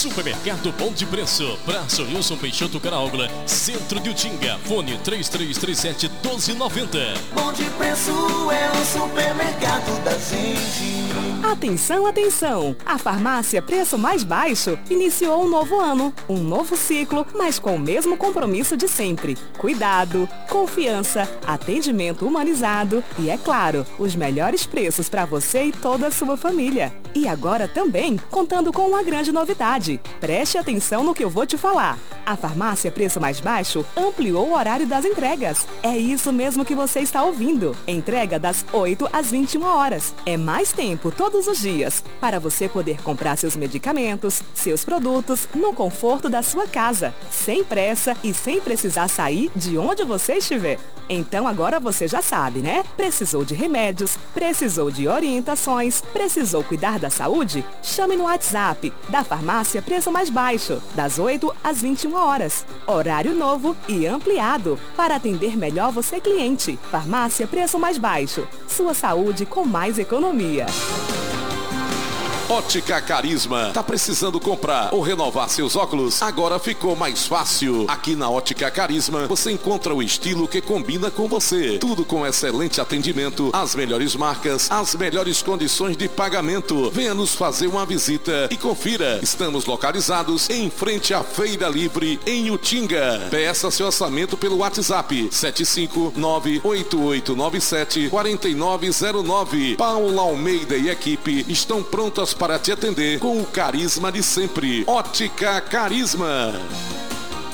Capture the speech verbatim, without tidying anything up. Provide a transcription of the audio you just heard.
Supermercado Bom de Preço, Praça Wilson Peixoto Caraúbla, Centro de Utinga. Fone três três três sete, um dois nove zero. Bom de Preço é o supermercado da gente. Atenção, atenção! A farmácia Preço Mais Baixo iniciou um novo ano, um novo ciclo, mas com o mesmo compromisso de sempre. Cuidado, confiança, atendimento humanizado e, é claro, os melhores preços para você e toda a sua família. E agora também contando com uma grande novidade. Preste atenção no que eu vou te falar. A farmácia Preço Mais Baixo ampliou o horário das entregas. É isso mesmo que você está ouvindo. Entrega das oito às vinte e uma horas. É mais tempo todos os dias para você poder comprar seus medicamentos, seus produtos no conforto da sua casa, sem pressa e sem precisar sair de onde você estiver. Então agora você já sabe, né? Precisou de remédios, precisou de orientações, precisou cuidar da saúde? Chame no WhatsApp da farmácia Preço Mais Baixo, das oito às vinte e uma horas. Horário novo e ampliado para atender melhor você, cliente. Farmácia Preço Mais Baixo. Sua saúde com mais economia. Ótica Carisma. Tá precisando comprar ou renovar seus óculos? Agora ficou mais fácil. Aqui na Ótica Carisma você encontra o estilo que combina com você. Tudo com excelente atendimento, as melhores marcas, as melhores condições de pagamento. Venha nos fazer uma visita e confira. Estamos localizados em frente à Feira Livre, em Utinga. Peça seu orçamento pelo WhatsApp sete cinco nove, oito oito nove sete, quatro nove zero nove. Paula Almeida e equipe estão prontas para te atender com o carisma de sempre. Ótica Carisma.